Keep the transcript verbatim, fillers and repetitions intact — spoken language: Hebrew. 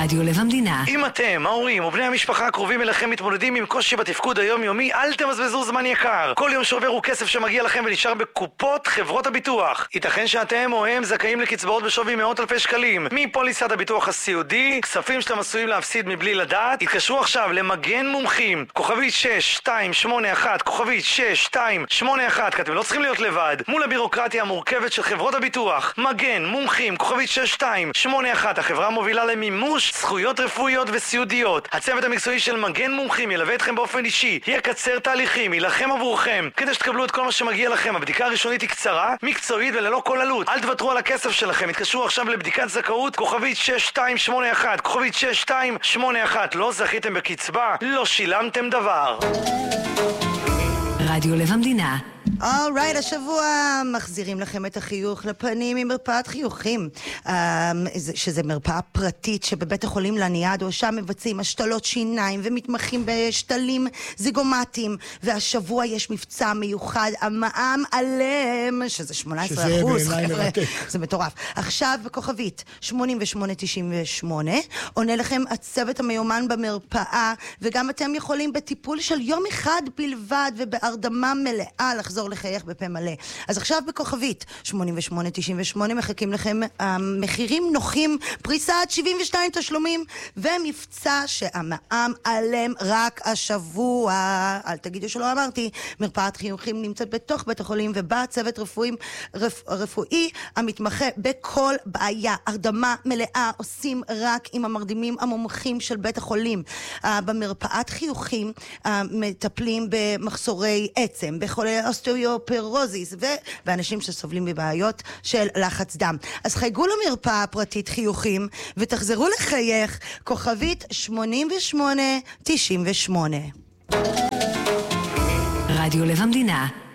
רדיו לב המדינה. אם אתם, ההורים ובני המשפחה הקרובים אליכם מתמודדים עם קושי בתפקוד היומיומי, אל תבזבזו זמן יקר. כל יום שעובר הוא כסף שמגיע לכם ונשאר בקופות חברות הביטוח. ייתכן שאתם או הם זכאים לקצבאות בשווי מאות אלפי שקלים מפוליסת הביטוח הסיעודי, כספים שאתם עשויים להפסיד מבלי לדעת. התקשרו עכשיו למגן מומחים, כוכבית שש שתיים שמונה אחת, כוכבית שש שתיים שמונה אחת, כי אתם לא צריכים להיות לבד מול הבירוקרטיה המורכבת של חברות הביטוח. מגן מומחים, כוכבית שש שתיים שמונה אחת, החברה מובילה למימוש זכויות רפואיות וסיעודיות. הצוות המקצועי של מגן מומחים ילווה אתכם באופן אישי, יקצר תהליכים, ילחם עבורכם כדי שתקבלו את כל מה שמגיע לכם. הבדיקה הראשונית היא קצרה, מקצועית וללא כל עלות. אל תוותרו על הכסף שלכם, התקשרו עכשיו לבדיקת זכאות, כוכבית שש שתיים שמונה אחת, כוכבית שש שתיים שמונה אחת. לא זכיתם בקצבה, לא שילמתם דבר. רדיו לב המדינה. אולרייט, השבוע מחזירים לכם את החיוך לפנים ממרפאת חיוכים, שזה מרפאה פרטית שבבית החולים לניאדו, שם מבצעים השתלות שיניים ומתמחים בשתלים זיגומטיים, והשבוע יש מבצע מיוחד, המע"מ עליהם, שזה שמונה עשרה אחוז, חבר'ה, זה מטורף. עכשיו בכוכבית שמונים ושמונה תשעים ושמונה עונה לכם הצוות המיומן במרפאה, וגם אתם יכולים בטיפול של יום אחד בלבד ובהרדמה מלאה לחזור לחייך בפה מלא. אז עכשיו בכוכבית שמונים ושמונה תשעים ושמונה מחכים לכם מחירים נוחים, פריסת שבעים ושתיים תשלומים ומבצע שהמע"מ עליהם רק השבוע. אל תגידו שלא אמרתי. מרפאת חיוכים נמצאת בתוך בית החולים, ובה צוות רפואי, רפ, רפואי המתמחה בכל בעיה. הרדמה מלאה עושים רק עם המרדימים המומחים של בית החולים. במרפאת חיוכים מטפלים במחסורי עצם, בחולי אוסטאופורוזיס ואנשים שסובלים מבעיות של לחץ דם. אז חייגו למרפאה הפרטית חיוכים ותחזרו לחייך, כוכבית שמונים ושמונה תשעים ושמונה. רדיו לב המדינה.